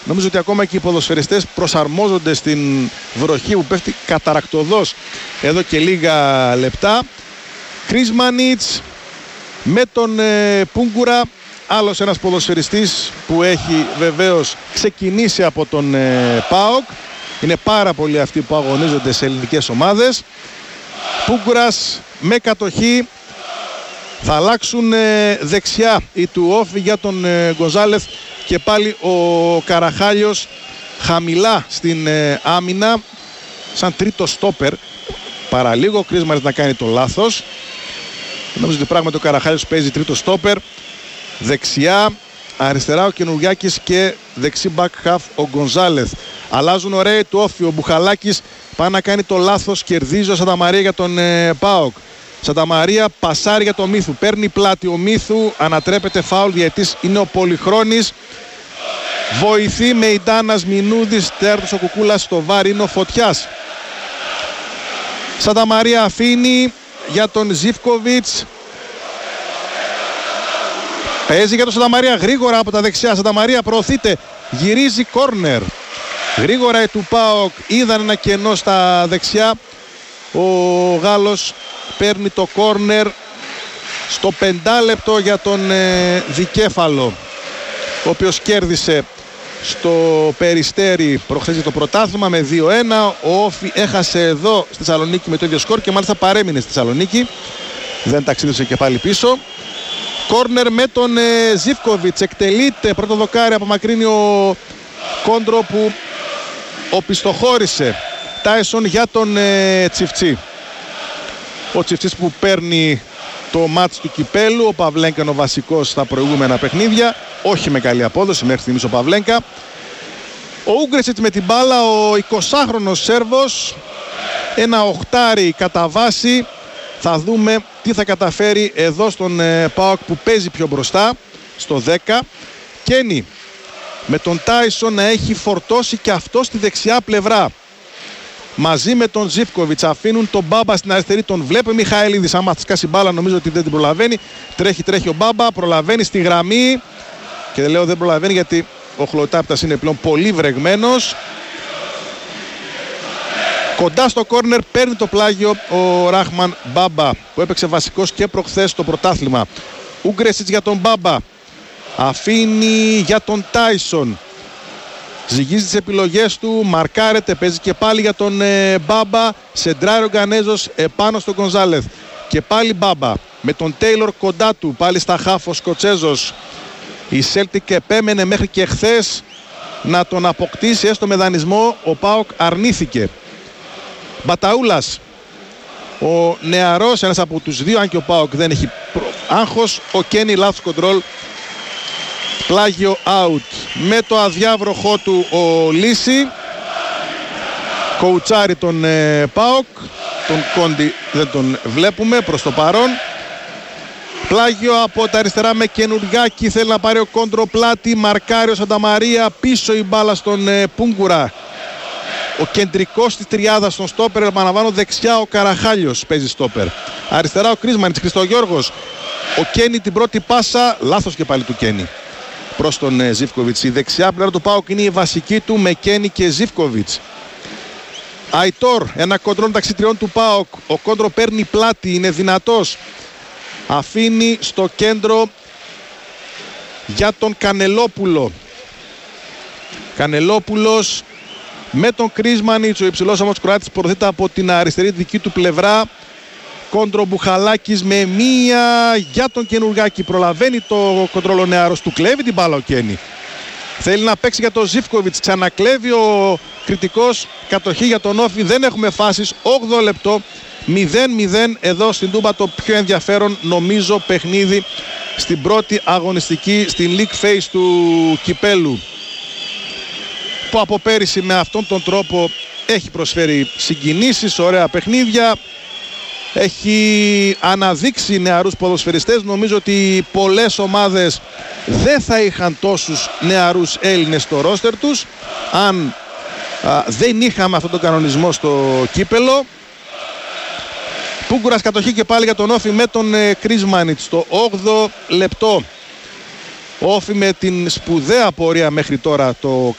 Νομίζω ότι ακόμα και οι ποδοσφαιριστές προσαρμόζονται στην βροχή που πέφτει καταρακτωδώς εδώ και λίγα λεπτά. Κρίσμανιτς με τον Πούγκουρα, άλλος ένας ποδοσφαιριστής που έχει βεβαίως ξεκινήσει από τον ΠΑΟΚ. Είναι πάρα πολλοί αυτοί που αγωνίζονται σε ελληνικές ομάδες. Πούγκουρας με κατοχή. Θα αλλάξουν δεξιά οι του Όφη για τον Γκονζάλεθ και πάλι ο Καραχάλιος χαμηλά στην άμυνα σαν τρίτο στόπερ. Παραλίγο ο Κρίσμανιτς να κάνει το λάθος. Νομίζω ότι πράγματι ο Καραχάλιος παίζει τρίτο στόπερ. Δεξιά, αριστερά ο Καινουργιάκης και δεξί back half ο Γκονζάλεθ. Αλλάζουν ωραίοι του Όφη. Ο Μπουχαλάκης πάει να κάνει το λάθος. Κερδίζει ο Σανταμαρία για τον ΠΑΟΚ. Σανταμαρία πασάρει για το Μίθου. Παίρνει πλάτη ο Μίθου. Ανατρέπεται φάουλ. Διαιτής είναι ο Πολυχρόνης. Βοηθεί με Ιντάνας Μινούδης. Τέρτος ο Κουκούλας. Στο βάρ είναι ο Φωτιάς. Σανταμαρία αφήνει για τον Ζίβκοβιτς. Παίζει για τον Σανταμαρία γρήγορα από τα δεξιά. Σανταμαρία προωθείται. Γυρίζει κόρνερ. Γρήγορα οι του ΠΑΟΚ είδαν ένα κενό στα δεξιά. Ο Γάλλος παίρνει το κόρνερ στο 5 λεπτό για τον Δικέφαλο, ο οποίος κέρδισε στο Περιστέρι προχθές για το πρωτάθλημα με 2-1. Ο Όφη έχασε εδώ στη Θεσσαλονίκη με το ίδιο σκορ και μάλιστα παρέμεινε στη Θεσσαλονίκη. Δεν ταξίδευσε και πάλι πίσω. Κόρνερ με τον Ζίβκοβιτς. Εκτελείται πρώτο δοκάρι, απομακρύνει ο Κόντρο που οπισθοχώρησε. Τάισον για τον Τσιφτσί. Ο Τσιφτσής που παίρνει το μάτς του κυπέλου. Ο Παυλένκα είναι ο βασικός στα προηγούμενα παιχνίδια. Όχι με καλή απόδοση μέχρι στιγμής ο Παυλένκα. Ο Ούγκρεσιτς με την μπάλα, ο 20χρονος Σέρβος. Ένα οχτάρι κατά βάση. Θα δούμε τι θα καταφέρει εδώ στον ΠΑΟΚ που παίζει πιο μπροστά, στο 10. Κένι με τον Τάισον να έχει φορτώσει και αυτό στη δεξιά πλευρά. Μαζί με τον Ζίβκοβιτς αφήνουν τον Μπάμπα στην αριστερή. Τον βλέπει ο Μιχαηλίδης. Άμα σκάσει μπάλα νομίζω ότι δεν την προλαβαίνει. Τρέχει ο Μπάμπα, προλαβαίνει στη γραμμή. Και λέω δεν προλαβαίνει γιατί ο Χλωτάπτας είναι πλέον πολύ βρεγμένος. Κοντά στο κόρνερ παίρνει το πλάγιο ο Ράχμαν Μπάμπα που έπαιξε βασικός και προχθές στο πρωτάθλημα. Ούγκρεσιτς για τον Μπάμπα. Αφήνει για τον Τάισον. Ζυγίζει τις επιλογές του, μαρκάρεται, παίζει και πάλι για τον Μπάμπα. Σεντράρει ο Γκανέζος επάνω στον Γκονζάλεθ. Και πάλι Μπάμπα με τον Τέιλορ κοντά του, πάλι στα χάφ ο Σκοτσέζος. Η Celtic επέμενε μέχρι και χθες να τον αποκτήσει έστω με δανεισμό. Ο ΠΑΟΚ αρνήθηκε. Μπαταούλας, ο νεαρός, ένας από τους δύο, αν και ο ΠΑΟΚ δεν έχει άγχος. Ο Κένι λάθος κοντρόλ. Πλάγιο out. Με το αδιάβροχό του ο Λύση. Κοουτσάρει τον ΠΑΟΚ. Τον Κόντι δεν τον βλέπουμε προς το παρόν. Πλάγιο από τα αριστερά με Καινουργιάκη. Θέλει να πάρει ο Κόντρο πλάτη. Μαρκάρει ο Σανταμαρία. Πίσω η μπάλα στον Πούγκουρα. Ο κεντρικός της τριάδας στον στόπερ. Επαναλαμβάνω δεξιά ο Καραχάλιος παίζει στόπερ. Αριστερά ο Κρίσμανιτς, Χριστογιώργος. Ο Κένι την πρώτη πάσα. Λάθος και πάλι του Κένι προς τον Ζίβκοβιτς. Η δεξιά πλευρά του ΠΑΟΚ είναι η βασική του με Κένι και Ζίβκοβιτς. Αϊτόρ, ένα κοντρό μεταξύ τριών του ΠΑΟΚ. Ο Κόντρο παίρνει πλάτη, είναι δυνατός. Αφήνει στο κέντρο για τον Κανελόπουλο. Κανελόπουλος με τον Κρίσμανιτς. Ο υψηλός όμως Κροάτης προωθείται από την αριστερή δική του πλευρά. Κόντρο Μπουχαλάκης με μία για τον Καινουργάκη. Προλαβαίνει το κοντρόλο νεάρος. Του κλέβει την μπάλα ο Κένι. Θέλει να παίξει για τον Ζίβκοβιτς. Ξανακλέβει ο κριτικός. Κατοχή για τον Όφη. Δεν έχουμε φάσεις. 8 λεπτό. 0-0 εδώ στην Τούμπα, το πιο ενδιαφέρον νομίζω παιχνίδι στην πρώτη αγωνιστική στην League Phase του κυπέλου, που από πέρυσι με αυτόν τον τρόπο έχει προσφέρει συγκινήσεις, ωραία παιχνίδια, έχει αναδείξει νεαρούς ποδοσφαιριστές. Νομίζω ότι πολλές ομάδες δεν θα είχαν τόσους νεαρούς Έλληνες στο ρόστερ τους αν δεν είχαμε αυτόν τον κανονισμό στο κύπελο. Πούγκουρας κατοχή και πάλι για τον Όφη με τον Κρίσμανιτς στο 8ο λεπτό. Όφη με την σπουδαία πορεία μέχρι τώρα το